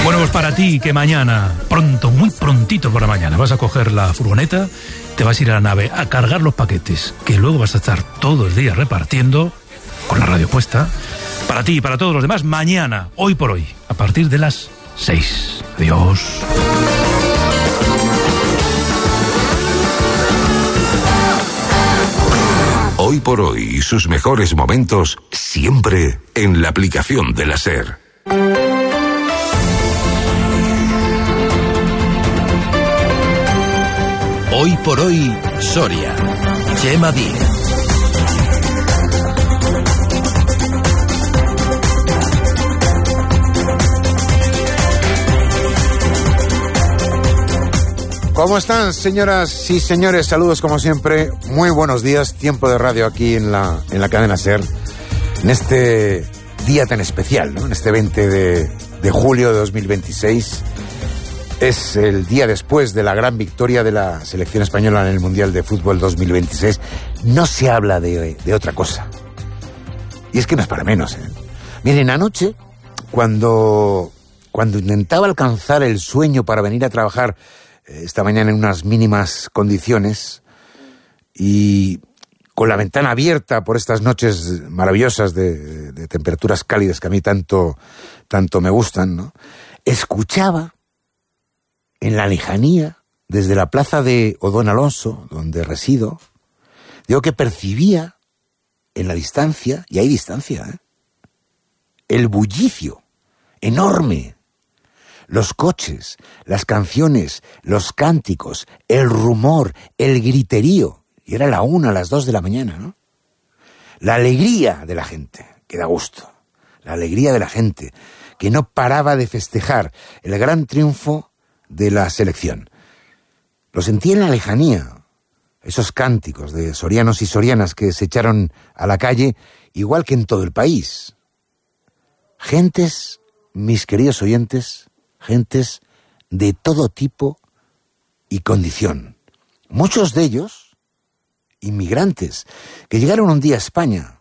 Bueno, pues para ti que mañana, pronto, muy prontito por la mañana, vas a coger la furgoneta, te vas a ir a la nave a cargar los paquetes, que luego vas a estar todo el día repartiendo con la radio puesta. Para ti y para todos los demás, mañana, hoy por hoy, a partir de las 6. Adiós. Hoy por hoy y sus mejores momentos siempre en la aplicación de la SER. Hoy por hoy, Soria. Chema Díaz. ¿Cómo están, señoras y señores? Saludos como siempre. Muy buenos días. Tiempo de radio aquí en la cadena SER. En este día tan especial, ¿no? En este 20 de julio de 2026. Es el día después de la gran victoria de la selección española en el Mundial de Fútbol 2026. No se habla de otra cosa. Y es que no es para menos, ¿eh? Miren, anoche, cuando intentaba alcanzar el sueño para venir a trabajar esta mañana en unas mínimas condiciones y con la ventana abierta por estas noches maravillosas de temperaturas cálidas que a mí tanto me gustan, ¿no? Escuchaba en la lejanía, desde la plaza de Odón Alonso, donde resido, digo que percibía en la distancia, y hay distancia, el bullicio enorme. Los coches, las canciones, los cánticos, el rumor, el griterío. Y era la 1, las 2 de la mañana, ¿no? La alegría de la gente, que da gusto. La alegría de la gente, que no paraba de festejar el gran triunfo de la selección. Lo sentí en la lejanía, esos cánticos de sorianos y sorianas que se echaron a la calle, igual que en todo el país. Gentes, mis queridos oyentes, gentes de todo tipo y condición. Muchos de ellos, inmigrantes, que llegaron un día a España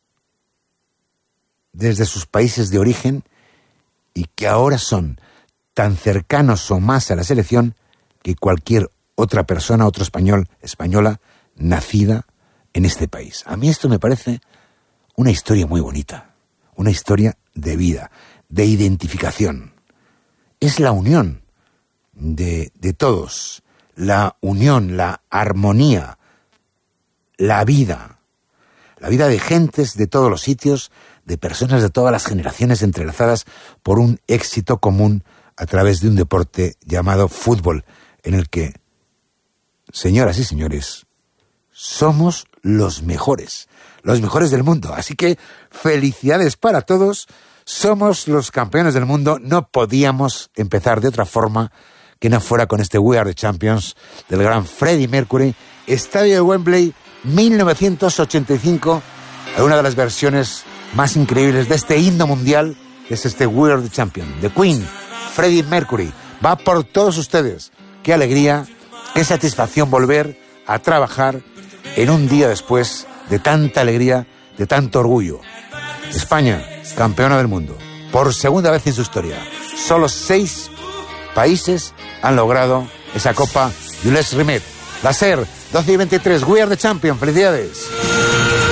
desde sus países de origen y que ahora son tan cercanos o más a la selección que cualquier otra persona, otro español, española, nacida en este país. A mí esto me parece una historia muy bonita, una historia de vida, de identificación. Es la unión de todos, la unión, la armonía, la vida de gentes de todos los sitios, de personas de todas las generaciones entrelazadas por un éxito común a través de un deporte llamado fútbol, en el que, señoras y señores, somos los mejores del mundo. Así que felicidades para todos. Somos los campeones del mundo. No podíamos empezar de otra forma que no fuera con este We Are the Champions del gran Freddie Mercury. Estadio de Wembley, 1985, una de las versiones más increíbles de este himno mundial, que es este We Are the Champions, de Queen, Freddie Mercury. Va por todos ustedes. Qué alegría, qué satisfacción volver a trabajar en un día después de tanta alegría, de tanto orgullo. España, campeona del mundo, por segunda vez en su historia. Solo 6 países han logrado esa Copa Jules Rimet. La SER, 12 y 23, We Are the Champions. Felicidades.